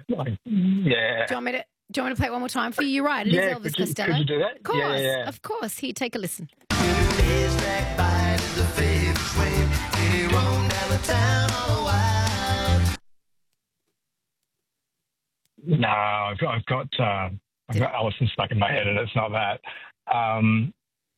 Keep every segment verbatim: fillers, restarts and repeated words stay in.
Like, yeah. Do you want me to? Do you want me to play it one more time for you? You're right. It Yeah, is Elvis could you- Costello. could you do that? Of course, Yeah, yeah, yeah. of course. Here, take a listen. No, I've got, I've got, uh, I've got Alison stuck in my head, and it's not that. Um,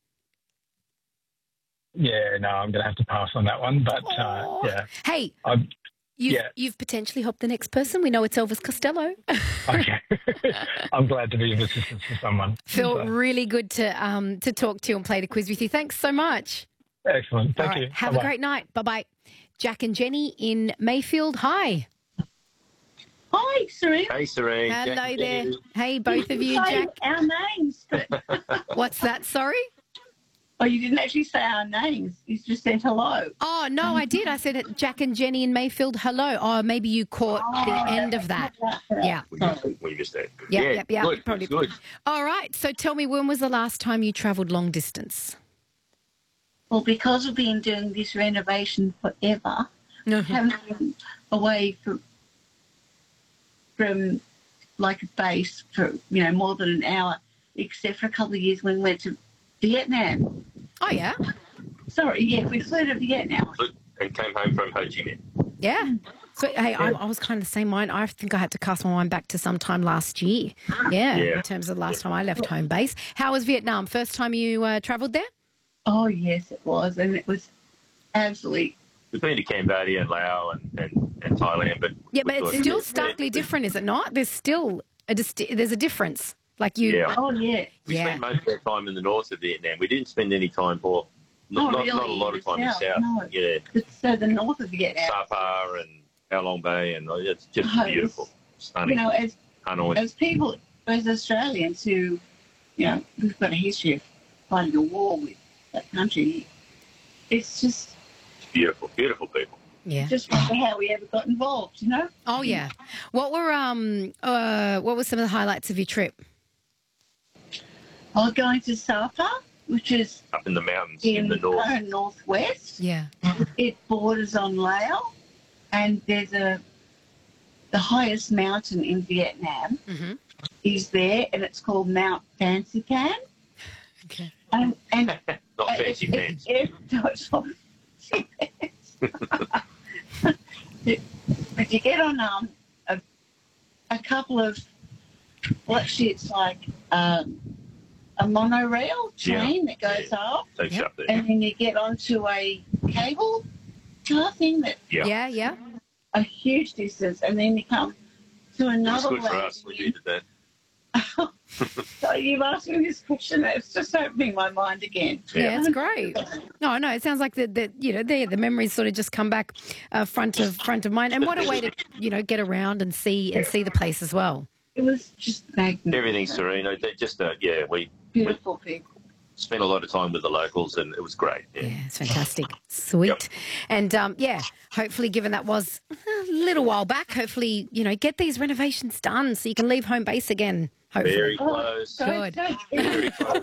yeah, no, I'm going to have to pass on that one. But uh, Aw. yeah, Hey, I'm, you've, yeah. you've potentially helped the next person. We know it's Elvis Costello. Okay. I'm glad to be of assistance to someone. Phil, So, really good to um to talk to you and play the quiz with you. Thanks so much. excellent. Thank All right, you. have Bye-bye. a great night. Bye bye. Jack and Jenny in Mayfield. Hi. Hi, Serene. Hey, Serene. Hello Jackie. there. Hey, both of you. Say Jack. our names. What's that? Sorry. Oh, you didn't actually say our names. You just said hello. Oh no, I did. I said it, Jack and Jenny in Mayfield. Hello. Oh, maybe you caught the end of that. Yeah. We missed, we missed that. Yep, yeah, yep, yep. Good, Probably. good. All right. So tell me, when was the last time you travelled long distance? Well, because we've been doing this renovation forever, No. haven't been away from from like a base for you know more than an hour, except for a couple of years when we went to Vietnam. Oh yeah. Sorry, yeah, we flew to Vietnam. And came home from Ho Chi Minh. Yeah. So hey, I, I was kind of the same mind. I think I had to cast my mind back to sometime last year. Yeah. Yeah. In terms of the last time I left home base. How was Vietnam? First time you uh, travelled there? Oh yes, it was, and it was absolutely. We've been to Cambodia and Laos and, and, and Thailand, but Yeah, we but it's thought- still yeah, starkly yeah. different, is it not? There's still a disti- there's a difference. Like you. Yeah. Oh yeah. We Yeah. spent most of our time in the north of Vietnam. We didn't spend any time for not, Oh, not, not a really? lot of time in the South, south. no. Yeah, So the north of Vietnam. Sapa and Halong Bay, and it's just Oh, it's- beautiful, You stunning. know, as Hanoi. as people, as Australians who, you know, we've got a history of fighting a war with that country. It's just, Beautiful, beautiful people. Yeah. just wonder how we ever got involved, you know? Oh yeah. What were um uh what were some of the highlights of your trip? I was going to Sapa, which is Up in the mountains in, in the north. uh, northwest. Yeah. It borders on Laos, and there's a the highest mountain in Vietnam Mm-hmm. is there, and it's called Mount Fancy Can. Okay. And and Not fancy it- pants. it- no, it's not fancy pants. But you get on um a, a couple of well, actually it's like um, a monorail train that goes Yeah. up, Takes you Yep. up there. and then you get onto a cable car thing that Yeah. Yeah, yeah. a huge distance, and then you come to It was another good for landing. us. We needed that. So you've asked me this question, it's just opening my mind again. Yeah, it's great. No, no, it sounds like the, the you know the the memories sort of just come back uh, front of front of mind. And what a way to you know get around and see and see the place as well. It was just magnificent. Everything's serene. They just, uh, yeah, we Beautiful people. spent a lot of time with the locals, and it was great. Yeah. Yeah, it's fantastic. Sweet. Yep. And um, yeah, hopefully, given that was a little while back, hopefully, you know, get these renovations done so you can leave home base again. Hopefully. Very Oh, close. so- Good. so- Very close.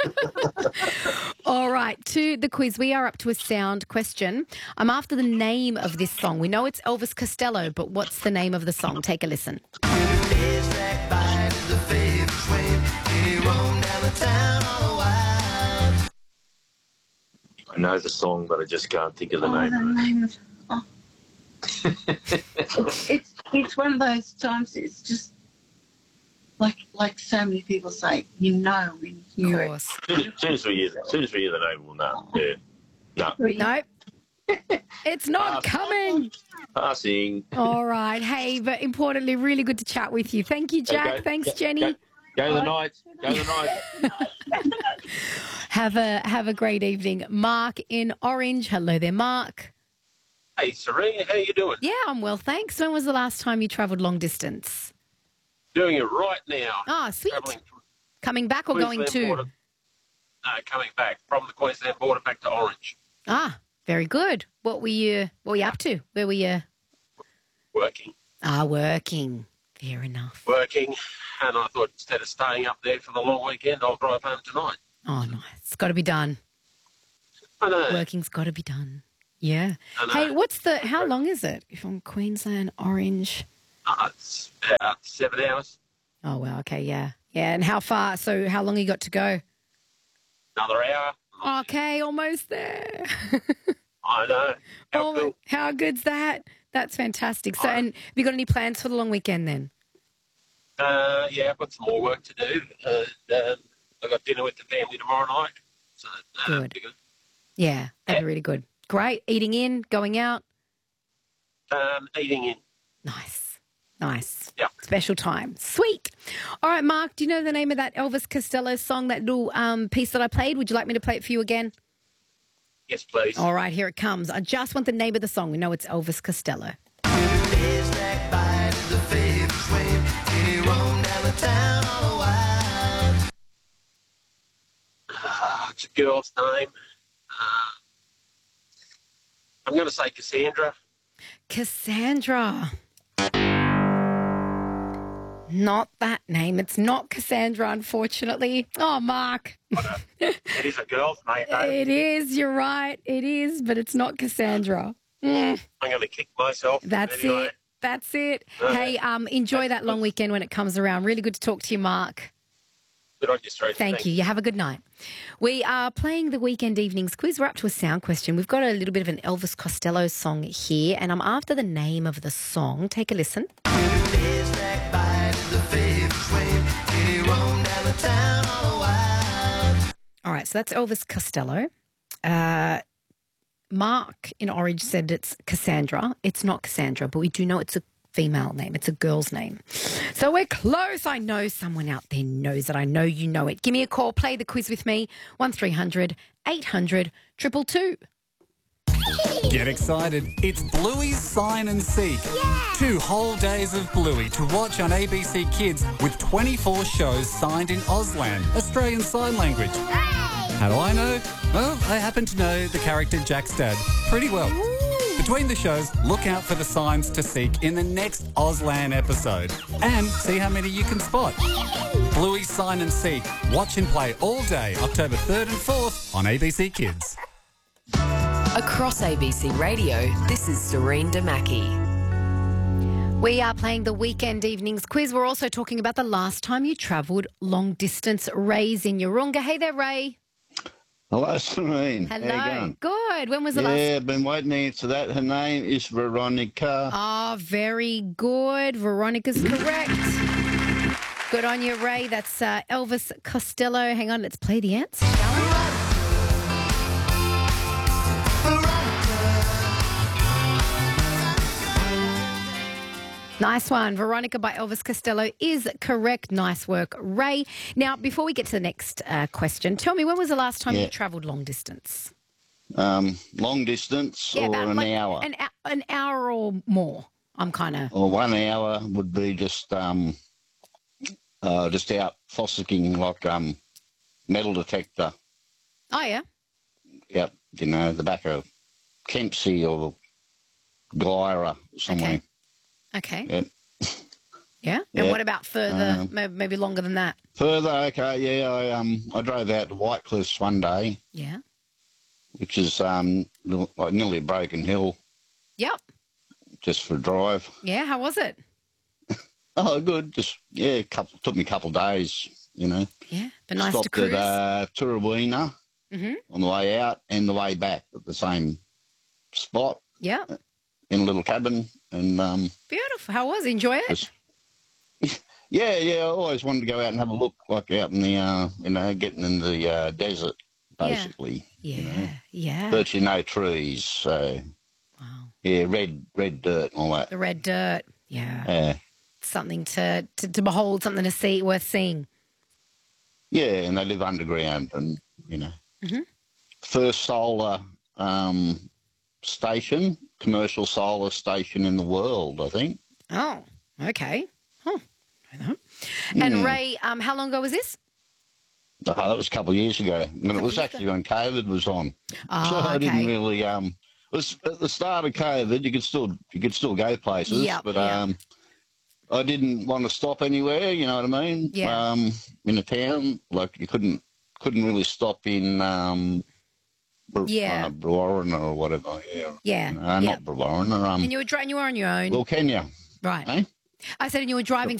All right, to the quiz. We are up to a sound question. I'm after the name of this song. We know it's Elvis Costello, but what's the name of the song? Take a listen. I know the song, but I just can't think of the Oh, name. the of it. name of oh. it's it's one of those times. It's just like like so many people say. You know, when you Of hear it. course. As soon as we hear, as soon as we hear the name, we'll know. Yeah. No. No, it's not Pass. coming. Passing. All right. Hey, but importantly, really good to chat with you. Thank you, Jack. Okay. Thanks, Go- Jenny. Go, go the Knights. Go the Knights. Have a have a great evening. Mark in Orange. Hello there, Mark. Hey, Serena, how you doing? Yeah, I'm well, thanks. When was the last time you travelled long distance? Doing it right now. Ah, sweet. Travelling from Coming back or going Queensland to? border, no, coming back from the Queensland border back to Orange, Ah, very good. What were you What were you up to? Where were you? working, Ah, working. Fair enough. working, and I thought instead of staying up there for the long weekend, I'll drive home tonight. Oh, nice. It's got to be done. I know. Working's got to be done. Yeah. I know. Hey, what's the? How long is it from Queensland, Orange? Uh, it's about seven hours. Oh, well, okay, yeah. Yeah, and how far? So how long you got to go? Another hour. Okay, almost there. I know. How oh, cool. How good's that? That's fantastic. So, and have you got any plans for the long weekend then? Uh, yeah, I've got some more work to do. Uh, um, I've got dinner with the family tomorrow night. So, uh, Good. good. Yeah, that'd Yeah. be really good. Great. Eating in, going out. Um, eating in. Nice. Nice. Yeah. Special time. Sweet. All right, Mark, do you know the name of that Elvis Costello song, that little um, piece that I played? Would you like me to play it for you again? Yes, please. All right, here it comes. I just want the name of the song. We know it's Elvis Costello. Uh, it's a girl's name. Uh, I'm going to say Cassandra. Cassandra. Not that name. It's not Cassandra, unfortunately. Oh, Mark. It is a girl's name, though. It is. You're right. It is, but it's not Cassandra. Mm, I'm going to kick myself. that's anyway. it. That's it. Uh, Hey, um, enjoy that long weekend when it comes around. Really good to talk to you, Mark. Good on you, Teresa. Thank you. You have a good night. We are playing the Weekend Evenings quiz. We're up to a sound question. We've got a little bit of an Elvis Costello song here, and I'm after the name of the song. Take a listen. All right, so that's Elvis Costello. Uh, Mark in Orange said it's Cassandra. It's not Cassandra, but we do know it's a female name. It's a girl's name. So we're close. I know someone out there knows it. I know you know it. Give me a call. Play the quiz with me. one three hundred eight hundred two two two. Get excited. It's Bluey's Sign and Seek. Yeah! Two whole days of Bluey to watch on A B C Kids with twenty-four shows signed in Auslan, Australian Sign Language. Hey! How do I know? Well, I happen to know the character Jack's dad pretty well. Ooh. Between the shows, look out for the signs to seek in the next Auslan episode and see how many you can spot. Bluey's Sign and Seek. Watch and play all day, October third and fourth on A B C Kids. Across A B C Radio, this is Serene Damaki. We are playing the Weekend Evenings quiz. We're also talking about the last time you travelled long distance. Ray's in Urunga. Hey there, Ray. Hello, Serene. Hello. How you going? Good. When was the last? Yeah, I've been waiting to answer that. Her name is Veronica. Ah, very good. Veronica's correct. Good on you, Ray. That's uh, Elvis Costello. Hang on, let's play the answer, shall we? Nice one. Veronica by Elvis Costello is correct. Nice work, Ray. Now, before we get to the next uh, question, tell me, when was the last time Yeah. you travelled long distance? Um, long distance or about an like hour? An, hou- an hour or more. I'm kind of... Or one hour would be just um, uh, just out fossicking like um, metal detector. Oh, yeah? Yep, you know, the back of Kempsey or Glyra somewhere. Okay. Okay. Yep. Yeah? And Yeah. what about further, Um, may- maybe longer than that? Further, okay, yeah, I um I drove out to White Cliffs one day, Yeah. which is um like nearly a broken hill, Yep. just for a drive. Yeah, how was it? Oh, good. Just yeah, couple took me a couple of days, you know. Yeah, but nice Stopped to cruise. at uh, Turrawina Mm-hmm. on the way out and the way back at the same spot Yeah. in a little cabin, and um, Beautiful. How was it? Enjoy it? just yeah, yeah. I always wanted to go out and have a look, like out in the uh, you know, getting in the uh, desert, basically. Yeah. You know? Yeah. Virtually no trees, so Wow. yeah, red red dirt and all that. The red dirt. Yeah. Yeah, Something to, to, to behold, something to see, worth seeing. yeah, and they live underground, and you know, Mhm. first solar um, station, commercial solar station in the world, I think. Oh, okay. Huh. Know that. And Mm. Ray, um, how long ago was this? Oh, that was a couple of years ago. And it was actually when COVID was on. Oh, so I okay. didn't really um it was at the start of COVID you could still you could still go places. Yep, but yep. um I didn't want to stop anywhere, you know what I mean? Yeah. Um in a town. Like you couldn't couldn't really stop in um Br- Yeah. uh, Brewarrina or whatever. Yeah. Yeah. No, yeah. not Brewarrina. Um And you were dra- you were on your own, well, Kenya. right? Eh? I said, and you were driving